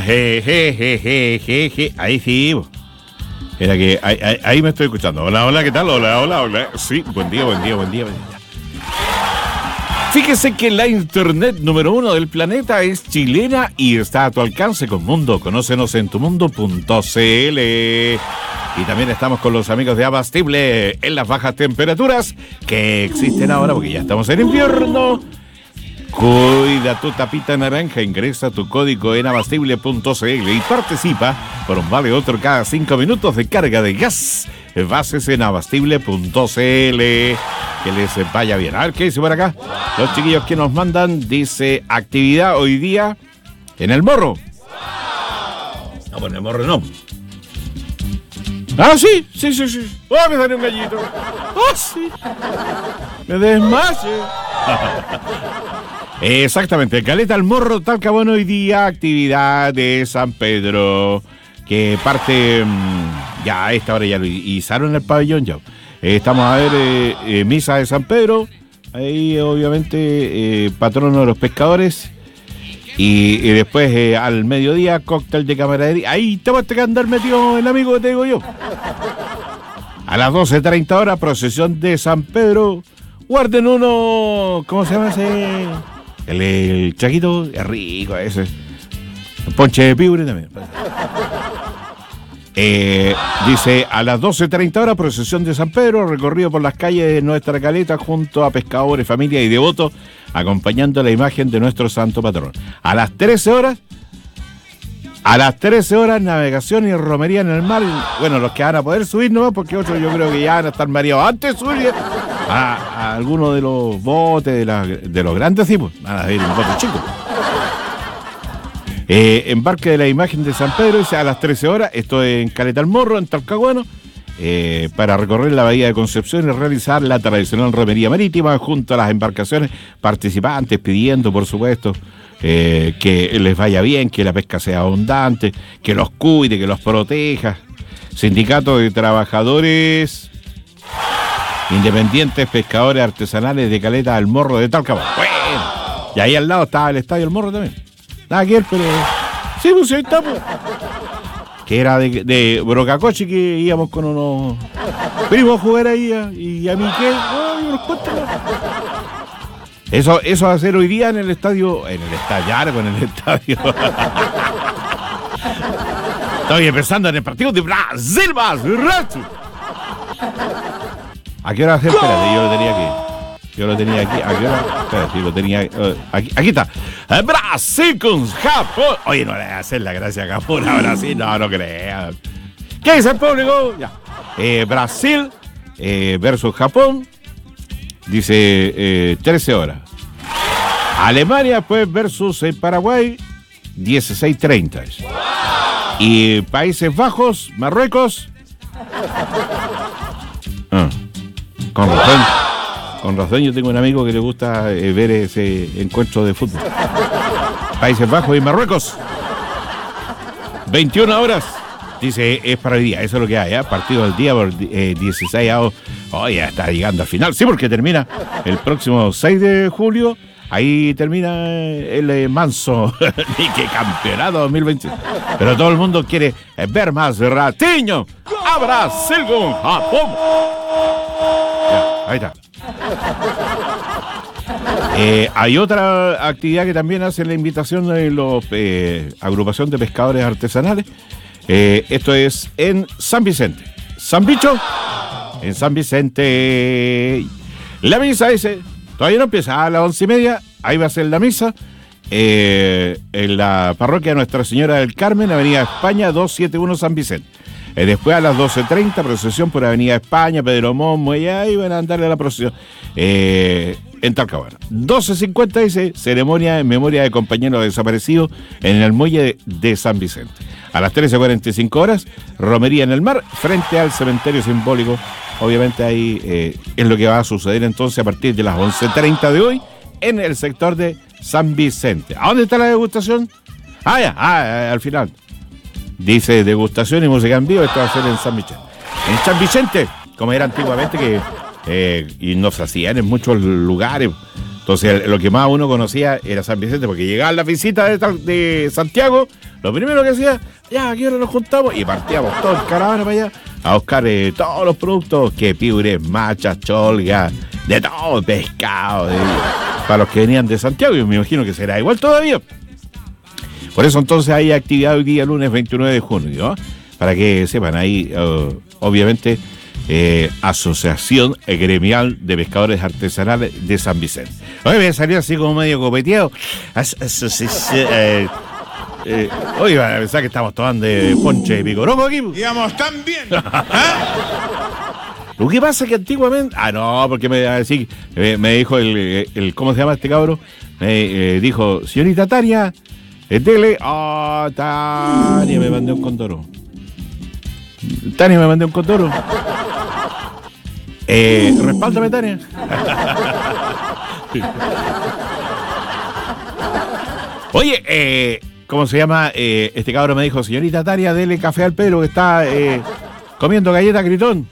Ahí sí. Era que ahí me estoy escuchando. Hola, ¿qué tal? Hola. Sí, buen día. Fíjese que la internet número 1 del planeta es chilena y está a tu alcance con Mundo. Conócenos en tumundo.cl. Y también estamos con los amigos de Abastible en las bajas temperaturas que existen ahora porque ya estamos en invierno. Cuida tu tapita naranja, ingresa tu código en abastible.cl y participa por un vale otro cada 5 minutos de carga de gas. Bases en abastible.cl. Que les vaya bien. A ver, ¿qué dice por acá? Los chiquillos que nos mandan, dice, actividad hoy día en el Morro. No, bueno, en el Morro no. Ah, sí. Oh, me salió un gallito. Oh, sí. Me desmaye. Exactamente, Caleta al Morro, Talcahuano, hoy día, actividad de San Pedro, que parte, ya a esta hora ya lo izaron el pabellón ya. Estamos a ver misa de San Pedro, ahí obviamente patrono de los pescadores, y después al mediodía, cóctel de camaradería. Ahí te vas a andar metido el amigo que te digo yo. A las 12:30 horas, procesión de San Pedro. Guarden uno, ¿cómo se llama ese? El chaquito, es rico ese. El ponche de piure también. Dice, a las 12:30 horas, procesión de San Pedro, recorrido por las calles de nuestra Caleta junto a pescadores, familia y devotos, acompañando la imagen de nuestro santo patrón. A las 13 horas, navegación y romería en el mar. Bueno, los que van a poder subir nomás, porque otros yo creo que ya van a estar mareados antes de subir a algunos de los botes, de los grandes tipos. Van a ir un bote chico. Embarque de la imagen de San Pedro, dice, a las 13 horas, esto en Caleta al Morro, en Talcahuano, para recorrer la bahía de Concepción y realizar la tradicional romería marítima junto a las embarcaciones participantes, pidiendo, por supuesto, que les vaya bien, que la pesca sea abundante, que los cuide, que los proteja. Sindicato de Trabajadores Independientes Pescadores Artesanales de Caleta al Morro de Talcahuano. Bueno, y ahí al lado estaba el Estadio El Morro también. Nada que ver, pero... Sí, pues ahí está, pues. Que era de Brocacoche, que íbamos con unos primos a jugar ahí, y a mí qué... Eso va a ser hoy día en el estadio... En el estadio... Estoy empezando en el partido de Brasil, más rato. ¿A qué hora va a ser? Espérate, yo lo tenía aquí. ¿A qué hora? Espérate, lo tenía aquí está. Brasil con Japón. Oye, no le voy a hacer la gracia a Japón a Brasil. No creas. ¿Qué dice el público? Ya. Brasil versus Japón. Dice 13 horas. Alemania pues versus Paraguay 16:30. Y Países Bajos, Marruecos. Con razón yo tengo un amigo que le gusta ver ese encuentro de fútbol. Países Bajos y Marruecos. 21 horas. Dice, es para hoy día, eso es lo que hay, partido del día por 16 avos. Ya está llegando al final. Sí, porque termina el próximo 6 de julio. Ahí termina el manso ni que campeonato 2020. Pero todo el mundo quiere ver más ratiño a Brasil con Japón. Ya, ahí está. Hay otra actividad que también hace la invitación de los agrupación de pescadores artesanales. Esto es en San Vicente. San Bicho, en San Vicente. La misa dice, todavía no empieza, a las 11:30, ahí va a ser la misa. En la parroquia Nuestra Señora del Carmen, Avenida España, 271 San Vicente. Después a las 12:30, procesión por Avenida España, Pedro Momo, y ahí van a andarle a la procesión en Talcahuano. 12:50 dice, ceremonia en memoria de compañeros desaparecidos en el muelle de San Vicente. A las 13:45 horas, romería en el mar, frente al cementerio simbólico. Obviamente ahí es lo que va a suceder entonces a partir de las 11:30 de hoy en el sector de San Vicente. ¿A dónde está la degustación? Al final. Dice degustación y música en vivo, esto va a ser en San Vicente. En San Vicente, como era antiguamente, que y no se hacían en muchos lugares, Entonces, lo que más uno conocía era San Vicente, porque llegaba la visita de Santiago, lo primero que hacía, ya, aquí ahora nos juntamos, y partíamos todos en caravana para allá a buscar todos los productos, que piures, machas, cholgas, de todo, pescado, para los que venían de Santiago, y me imagino que será igual todavía. Por eso entonces hay actividad hoy día, lunes 29 de junio, ¿no? Para que sepan, ahí obviamente Asociación Gremial de Pescadores Artesanales de San Vicente. Oye, me salió así como medio copeteado. Oye, van a pensar que estamos tomando ponche de picoroco aquí. Digamos, tan bien. Lo que pasa es que antiguamente... no, porque me decir, me dijo el ¿cómo se llama este cabro? Me dijo, señorita Tania, dele... Tania, me mandé un condoro. Respáldame, Tania. Oye, ¿cómo se llama? Este cabrón me dijo, señorita Tania, dele café al pelo que está comiendo galleta gritón.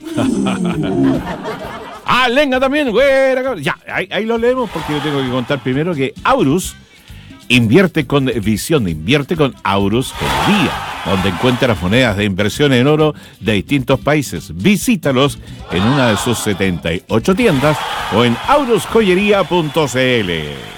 Lenga también, güey. Ya, ahí lo leemos porque yo tengo que contar primero que Aurus invierte con visión, invierte con Aurus con día, donde encuentra las monedas de inversión en oro de distintos países. Visítalos en una de sus 78 tiendas o en aurusjoyería.cl.